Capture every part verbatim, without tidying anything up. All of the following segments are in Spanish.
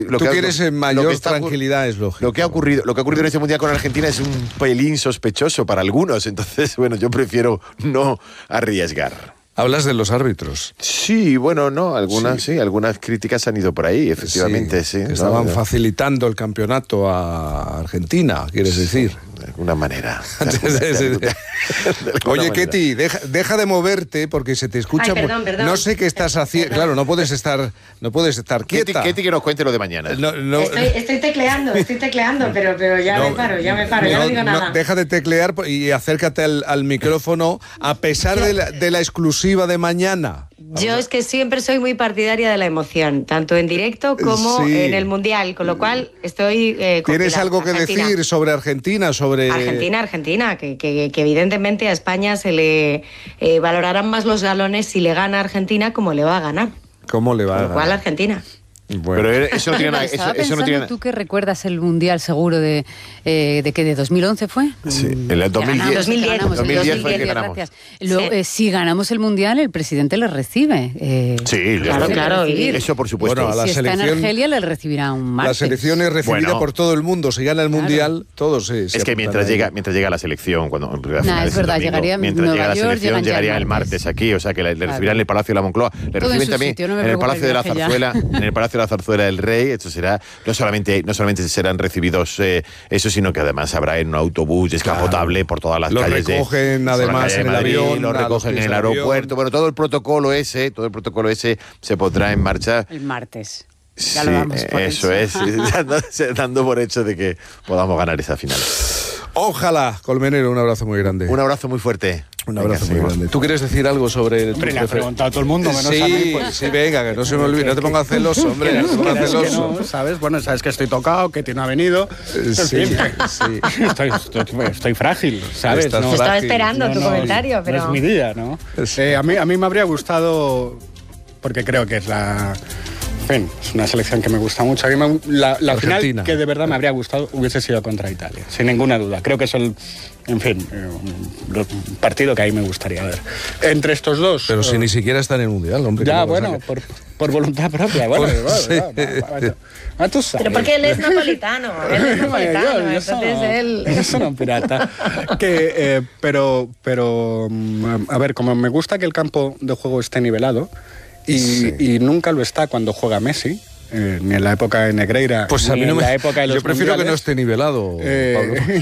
Lo Tú que, quieres en mayor lo que está, tranquilidad, es lógico. Lo que ha ocurrido, lo que ha ocurrido en este mundial con Argentina es un pelín sospechoso para algunos. Entonces, bueno, yo prefiero no arriesgar. Hablas de los árbitros. Sí, bueno, no, algunas sí, sí algunas críticas han ido por ahí, efectivamente, sí. sí que estaban no, facilitando el campeonato a Argentina, quieres sí, decir. De alguna manera. Oye, Ketty, deja, deja de moverte porque se te escucha. Ay, perdón, perdón. No sé qué estás haciendo. Claro, no puedes estar, no puedes estar quieta. Ketty, que nos cuente lo de mañana. No, no, estoy, estoy tecleando, estoy tecleando, pero, pero ya no, me paro, ya me paro, no, ya no digo nada. No, deja de teclear y acércate al, al micrófono a pesar Yo, de, la, de la exclusiva de mañana. Yo es que siempre soy muy partidaria de la emoción, tanto en directo como sí. en el Mundial, con lo cual estoy... Eh, ¿Tienes algo que Argentina. decir sobre Argentina? sobre Argentina, Argentina, que, que, que evidentemente a España se le eh, valorarán más los galones si le gana a Argentina como le va a ganar. ¿Cómo le va a ganar? Con lo cual Argentina. Bueno. Pero eso no tiene nada. Estaba Eso, eso no tiene... ¿Tú que recuerdas el Mundial seguro de eh, de que de dos mil once fue? Sí, en el dos mil diez. dos mil diez, ganamos, dos mil diez fue el que ganamos. ganamos. Lo, sí. eh, si ganamos el Mundial, el presidente le recibe. Eh, sí, claro, claro. Eso por supuesto. Bueno, a la si selección, está en Argelia, le recibirá un martes. La selección es recibida bueno, por todo el mundo. Si gana el claro. Mundial, todos se, se Es que mientras llega, mientras llega la selección, cuando nah, es verdad, domingo, llegaría mientras Nueva llega la York, selección, llegaría el martes. martes aquí, o sea que le, le recibirán en el Palacio de la Moncloa, le todo reciben también sitio, no en el Palacio de la Zarzuela, en el Palacio de la Zarzuela del Rey. Esto será no solamente no solamente serán recibidos eh, eso, sino que además habrá en un autobús descapotable claro. por todas las los calles. Los recogen de, además en el Madrid, avión, los recogen en el aeropuerto. Bueno, todo el protocolo ese, todo el protocolo ese se pondrá en marcha el martes. sí, Ya lo vamos por eso es, dando, dando por hecho de que podamos ganar esa final. Ojalá, Colmenero, un abrazo muy grande. Un abrazo muy fuerte. Un abrazo venga, muy grande. ¿Tú quieres decir algo sobre el Hombre, le ha preguntado a todo el mundo, menos sí, a mí. Pues, sí, venga, que no se me olvide, no te pongas celoso, hombre, no te pongas celoso. No, ¿sabes? Bueno, sabes que estoy tocado, que no ha venido. Sí, sí. Estoy, estoy, estoy frágil, ¿sabes? Estás no, estaba esperando no, tu no, comentario, pero... No es mi día, ¿no? Sí. Eh, a, mí, a mí me habría gustado, porque creo que es la... En fin, es una selección que me gusta mucho. A mí me, la la final que de verdad me habría gustado hubiese sido contra Italia, sin ninguna duda. Creo que es el, en fin, un partido que ahí me gustaría ver. Entre estos dos... Pero si uh, ni siquiera está en el Mundial, hombre. Ya, bueno, por, por voluntad propia. Bueno, por, bueno, sí. bueno, bueno, bueno, tú sabes. Pero porque él es napolitano, él es napolitano, yo, yo entonces sono, él... Yo soy un pirata. que, eh, pero, pero, a ver, como me gusta que el campo de juego esté nivelado, Y, sí. y nunca lo está cuando juega Messi, eh, ni en la época de Negreira, pues a ni mí no en me, la época de los yo prefiero mundiales. Que no esté nivelado, eh,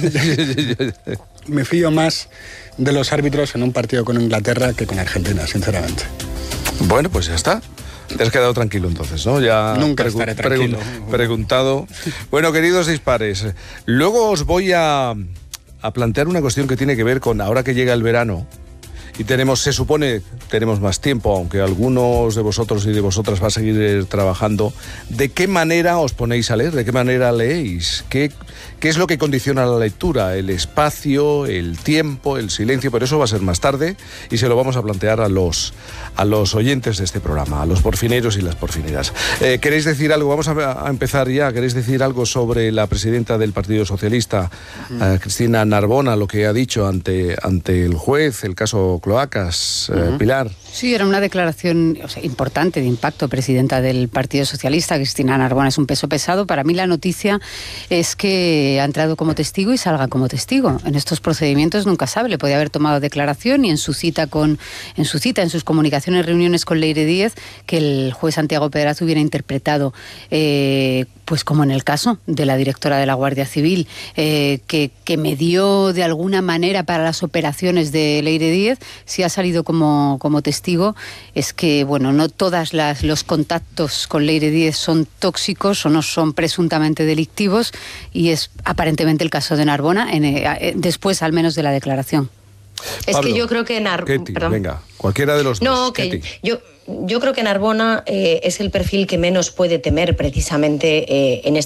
Pablo. Me fío más de los árbitros en un partido con Inglaterra que con Argentina, sinceramente. Bueno, pues ya está. Te has quedado tranquilo entonces, ¿no? Ya Nunca estaré tranquilo. Pregun preguntado. Bueno, queridos dispares, luego os voy a, a plantear una cuestión que tiene que ver con ahora que llega el verano. Y tenemos, se supone, tenemos más tiempo, aunque algunos de vosotros y de vosotras va a seguir trabajando. ¿De qué manera os ponéis a leer? ¿De qué manera leéis? ¿Qué, qué es lo que condiciona la lectura? El espacio, el tiempo, el silencio, pero eso va a ser más tarde y se lo vamos a plantear a los, a los oyentes de este programa, a los porfineros y las porfineras. Eh, ¿Queréis decir algo? Vamos a, a empezar ya. ¿Queréis decir algo sobre la presidenta del Partido Socialista, mm. eh, Cristina Narbona, lo que ha dicho ante, ante el juez, el caso Cloacas, uh-huh. eh, Pilar? Sí, era una declaración o sea, importante, de impacto. Presidenta del Partido Socialista, Cristina Narbona, es un peso pesado. Para mí la noticia es que ha entrado como testigo y salga como testigo. En estos procedimientos nunca sabe, le podía haber tomado declaración y en su cita, con, en su cita, en sus comunicaciones, reuniones con Leire Díez, que el juez Santiago Pedraza hubiera interpretado, eh, pues como en el caso de la directora de la Guardia Civil, eh, que, que medió de alguna manera para las operaciones de Leire Díez. Si ha salido como, como testigo, es que, bueno, no todas las, los contactos con Leire Díez son tóxicos o no son presuntamente delictivos, y es aparentemente el caso de Narbona, en, eh, después al menos de la declaración. Es Pablo, que yo creo que Narbona... Venga, cualquiera de los no, dos. que yo, yo creo que Narbona eh, es el perfil que menos puede temer precisamente eh, en este contexto.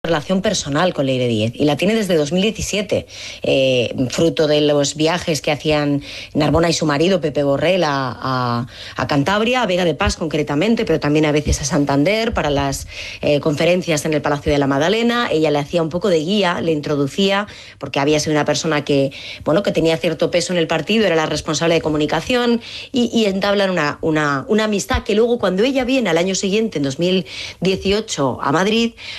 relación personal con Leire Díez, y la tiene desde dos mil diecisiete, eh, fruto de los viajes que hacían Narbona y su marido, Pepe Borrell, a, a, a Cantabria, a Vega de Paz concretamente, pero también a veces a Santander, para las eh, conferencias en el Palacio de la Madalena. Ella le hacía un poco de guía, le introducía, porque había sido una persona que, bueno, que tenía cierto peso en el partido, era la responsable de comunicación, y, y entablan una, una, una amistad que luego, cuando ella viene al año siguiente, en dos mil dieciocho, a Madrid,